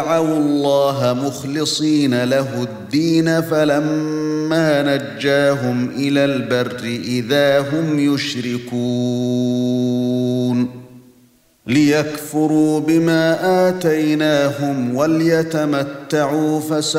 دعوا الله مخلصين له الدين فلما نجاهم إلى البر إذا هم يشركون ليكفروا بما آتيناهم وليتمتعوا